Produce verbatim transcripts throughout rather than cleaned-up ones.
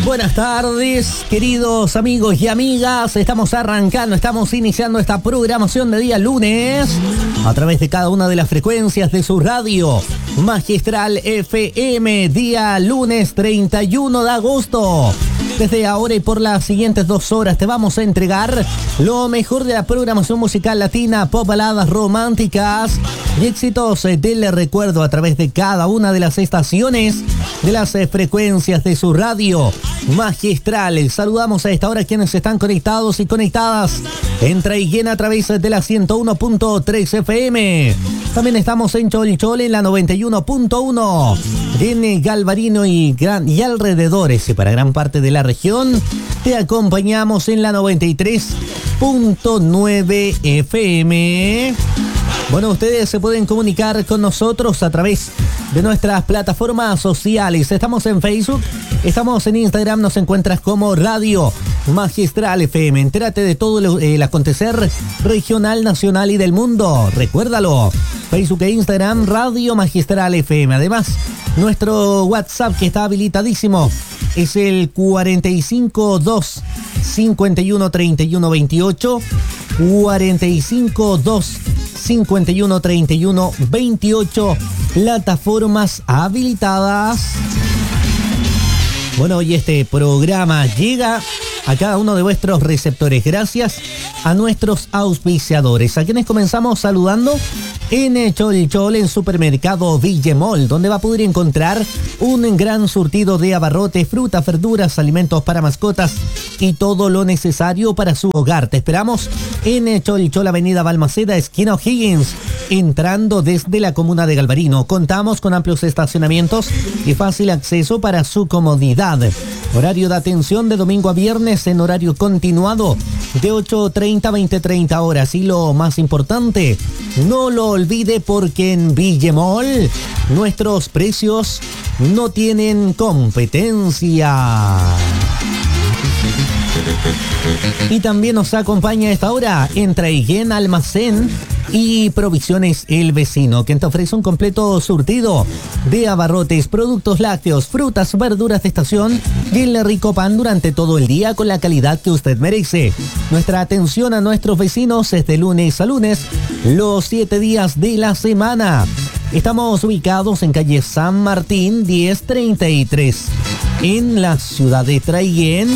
Buenas tardes, queridos amigos y amigas. Estamos arrancando, estamos iniciando esta programación de día lunes a través de cada una de las frecuencias de su radio Magistral F M. Día lunes treinta y uno de agosto. Desde ahora y por las siguientes dos horas te vamos a entregar lo mejor de la programación musical latina, pop, baladas románticas y éxitos del recuerdo a través de cada una de las estaciones de las frecuencias de su radio Magistral. Saludamos a esta hora a quienes están conectados y conectadas en Traiguén a través de la ciento uno punto tres F M. También estamos en Cholchol en la noventa y uno punto uno, en Galvarino y, gran, y alrededores, y para gran parte de la región te acompañamos en la noventa y tres punto nueve F M. Bueno, ustedes se pueden comunicar con nosotros a través de nuestras plataformas sociales. Estamos en Facebook, estamos en Instagram, nos encuentras como Radio Magistral F M. Entérate de todo el acontecer regional, nacional y del mundo. Recuérdalo, Facebook e Instagram, Radio Magistral F M. Además, nuestro WhatsApp, que está habilitadísimo, es el cuarenta y cinco dos cincuenta y uno treinta y uno veintiocho. cuarenta y cinco dos cincuenta y uno treinta y uno veintiocho. Plataformas habilitadas. Bueno, y este programa llega a cada uno de vuestros receptores gracias a nuestros auspiciadores, a quienes comenzamos saludando en Cholchol, en Supermercado Villemol, donde va a poder encontrar un gran surtido de abarrotes, frutas, verduras, alimentos para mascotas y todo lo necesario para su hogar. Te esperamos en Cholchol, Avenida Balmaceda, esquina O'Higgins, entrando desde la comuna de Galvarino. Contamos con amplios estacionamientos y fácil acceso para su comodidad. Horario de atención de domingo a viernes en horario continuado de ocho treinta a veinte treinta horas. Y lo más importante, no lo olvide, porque en Villemol nuestros precios no tienen competencia. Y también nos acompaña a esta hora en Traiguén Almacén y Provisiones El Vecino, quien te ofrece un completo surtido de abarrotes, productos lácteos, frutas, verduras de estación y el rico pan durante todo el día con la calidad que usted merece. Nuestra atención a nuestros vecinos es de lunes a lunes, los siete días de la semana. Estamos ubicados en calle San Martín diez treinta y tres, en la ciudad de Traiguén.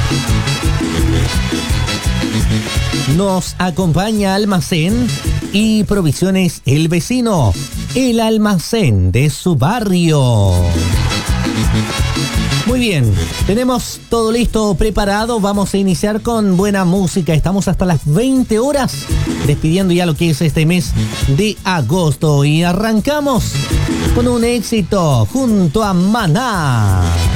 Nos acompaña Almacén y Provisiones El Vecino, el almacén de su barrio. Muy bien, tenemos todo listo, preparado. Vamos a iniciar con buena música. Estamos hasta las veinte horas, despidiendo ya lo que es este mes de agosto. Y arrancamos con un éxito junto a Maná.